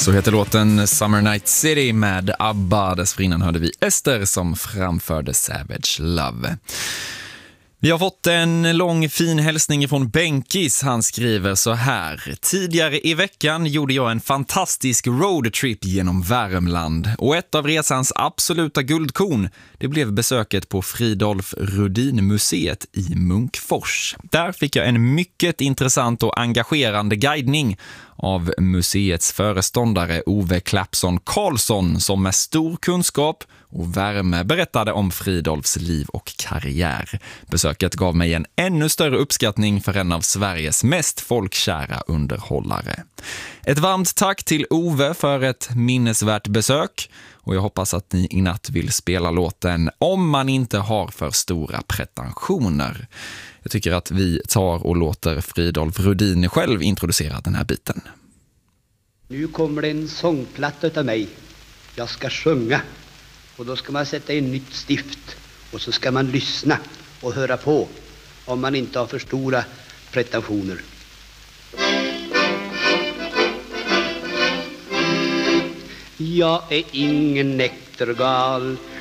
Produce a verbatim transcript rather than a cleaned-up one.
Så heter låten Summer Night City med ABBA. Dessförinnan hörde vi Ester som framförde Savage Love. Vi har fått en lång fin hälsning från Benkis. Han skriver så här: tidigare i veckan gjorde jag en fantastisk roadtrip genom Värmland. Och ett av resans absoluta guldkorn, det blev besöket på Fridolf Rudin-museet i Munkfors. Där fick jag en mycket intressant och engagerande guidning av museets föreståndare Ove Klappson Karlsson, som med stor kunskap och värme berättade om Fridolfs liv och karriär. Besöket gav mig en ännu större uppskattning för en av Sveriges mest folkkära underhållare. Ett varmt tack till Ove för ett minnesvärt besök, och jag hoppas att ni i natt vill spela låten Om man inte har för stora pretensioner. Jag tycker att vi tar och låter Fridolf Rudin själv introducera den här biten. Nu kommer det en sångplatta utav mig. Jag ska sjunga. Och då ska man sätta in nytt stift. Och så ska man lyssna och höra på. Om man inte har för stora pretensioner. Jag är ingen näktergal.